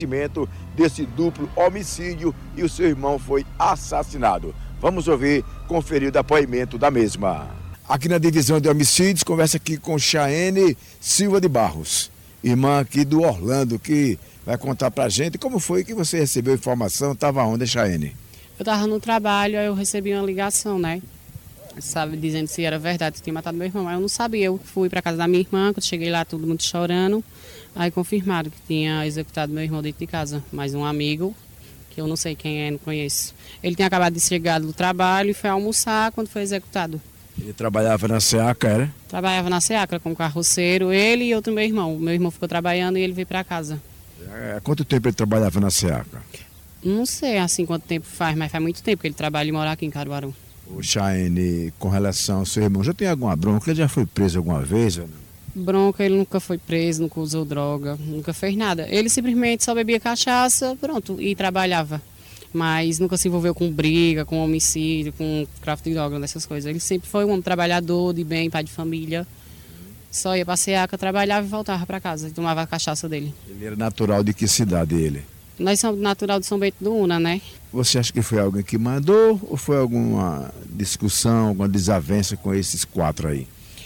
desse duplo homicídio e o seu irmão foi assassinado. Vamos ouvir, conferir o depoimento da mesma. Aqui na divisão de homicídios, conversa aqui com Chayene Silva de Barros, irmã aqui do Orlando, que vai contar pra gente como foi que você recebeu informação. Estava onde, Chayene? Eu estava no trabalho, aí eu recebi uma ligação, né? Sabe, dizendo se era verdade que tinha matado meu irmão. Aí eu não sabia, eu fui para casa da minha irmã, quando cheguei lá todo mundo chorando. Aí confirmaram que tinha executado meu irmão dentro de casa. Mais um amigo, que eu não sei quem é, não conheço. Ele tinha acabado de chegar do trabalho e foi almoçar quando foi executado. Ele trabalhava na SEACA, era? Trabalhava na SEACA como carroceiro, ele e outro meu irmão. Meu irmão ficou trabalhando e ele veio para casa. Há quanto tempo ele trabalhava na SEACA? Não sei assim quanto tempo faz, mas faz muito tempo que ele trabalha e mora aqui em Caruaru. O Chayene, com relação ao seu irmão, já tem alguma bronca? Ele já foi preso alguma vez? Ou não? Bronca, ele nunca foi preso, nunca usou droga, nunca fez nada. Ele simplesmente só bebia cachaça, pronto, e trabalhava. Mas nunca se envolveu com briga, com homicídio, com tráfico de droga, dessas coisas. Ele sempre foi um homem trabalhador, de bem, pai de família. Só ia pra SEACA, trabalhava e voltava para casa e tomava a cachaça dele. Ele era natural de que cidade ele? Nós somos natural de São Bento do Una, né? Você acha que foi alguém que mandou ou foi alguma discussão, alguma desavença com esses quatro aí?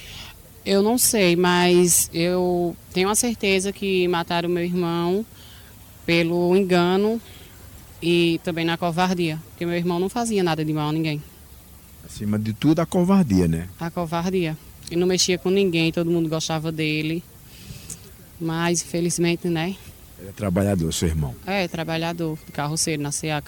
Eu não sei, mas eu tenho a certeza que mataram meu irmão pelo engano e também na covardia. Porque meu irmão não fazia nada de mal a ninguém. Acima de tudo, a covardia, né? A covardia. Ele não mexia com ninguém, todo mundo gostava dele. Mas, infelizmente, né? Ele é trabalhador, seu irmão. É, trabalhador, de carroceiro na SEACA.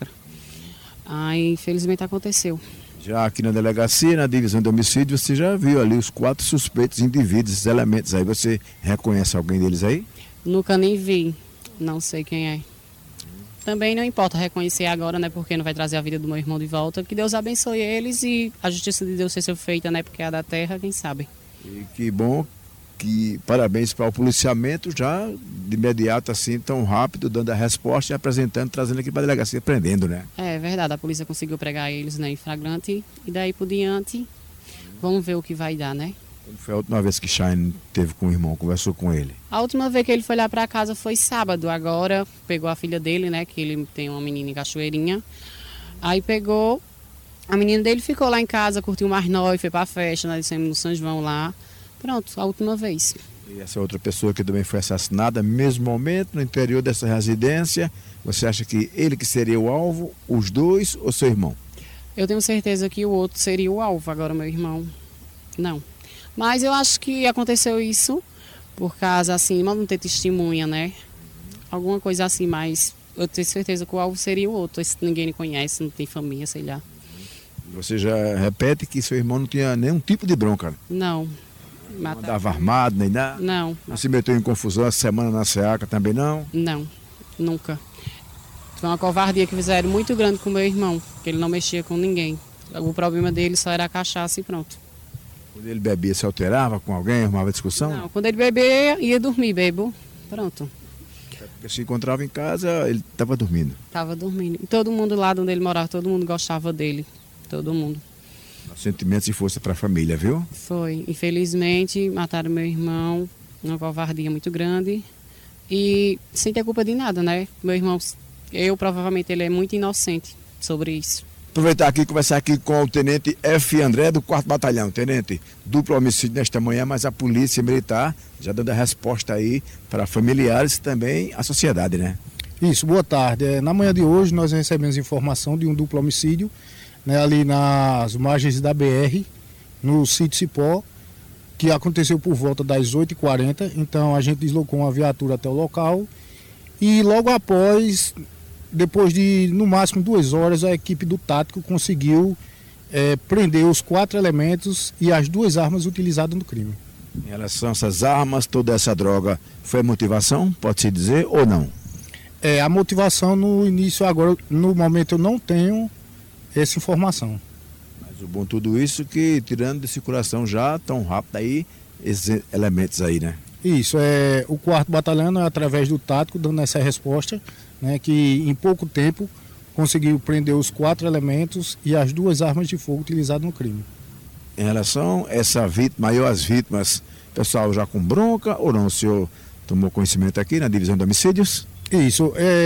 Aí, infelizmente, aconteceu. Já aqui na delegacia, na divisão de homicídio, você já viu ali os quatro suspeitos indivíduos, esses elementos aí. Você reconhece alguém deles aí? Nunca nem vi, não sei quem é. Também não importa reconhecer agora, né? Porque não vai trazer a vida do meu irmão de volta. Que Deus abençoe eles e a justiça de Deus seja feita, né? Porque é a da terra, quem sabe. E que bom, que parabéns para o policiamento já de imediato assim, tão rápido, dando a resposta e apresentando, trazendo aqui para a delegacia, prendendo, né? É verdade, a polícia conseguiu pregar eles, né, em flagrante e daí por diante, vamos ver o que vai dar, né? Quando foi a última vez que Chayene teve com o irmão, conversou com ele? A última vez que ele foi lá para casa foi sábado, agora pegou a filha dele, né, que ele tem uma menina em Cachoeirinha, aí pegou, a menina dele ficou lá em casa, curtiu mais nós, foi para a festa, nós descemos no São João lá, pronto, a última vez. E essa outra pessoa que também foi assassinada, mesmo momento, no interior dessa residência, você acha que ele que seria o alvo, os dois ou seu irmão? Eu tenho certeza que o outro seria o alvo, agora meu irmão, não. Mas eu acho que aconteceu isso por causa, assim, mas não ter testemunha, né? Alguma coisa assim, mas eu tenho certeza que o alvo seria o outro, esse ninguém conhece, não tem família, sei lá. Você já repete que seu irmão não tinha nenhum tipo de bronca? Não. Não andava armado, nem nada? Não. Não se meteu em confusão essa semana na SEACA também, não? Não, nunca. Foi uma covardia que fizeram muito grande com meu irmão, que ele não mexia com ninguém. O problema dele só era a cachaça e pronto. Quando ele bebia, se alterava com alguém, arrumava discussão? Não, quando ele bebia, ia dormir, bebo. Pronto. Porque se encontrava em casa, ele estava dormindo. Estava dormindo. E todo mundo lá onde ele morava, todo mundo gostava dele. Todo mundo. Sentimentos e força para a família, viu? Foi. Infelizmente, mataram meu irmão, uma covardia muito grande. E sem ter culpa de nada, né? Meu irmão, provavelmente, ele é muito inocente sobre isso. Aproveitar aqui e conversar aqui com o Tenente F. André, do 4º Batalhão. Tenente, duplo homicídio nesta manhã, mas a Polícia Militar já dando a resposta aí para familiares e também a sociedade, né? Isso, boa tarde. Na manhã de hoje nós recebemos informação de um duplo homicídio, né, ali nas margens da BR, no sítio Cipó, que aconteceu por volta das 8h40. Então a gente deslocou uma viatura até o local e logo após, depois de no máximo 2 horas, a equipe do tático conseguiu prender os 4 elementos e as 2 armas utilizadas no crime. Em relação a essas armas, toda essa droga, foi motivação, pode-se dizer, ou não? A motivação no início agora, no momento eu não tenho essa informação. Mas o bom de tudo isso que, tirando de circulação já tão rápido aí, esses elementos aí, né? Isso, o 4º Batalhão, através do tático, dando essa resposta, né, que em pouco tempo conseguiu prender os 4 elementos e as 2 armas de fogo utilizadas no crime. Em relação a essa vítima e as vítimas, pessoal já com bronca ou não? O senhor tomou conhecimento aqui na divisão de homicídios? Isso.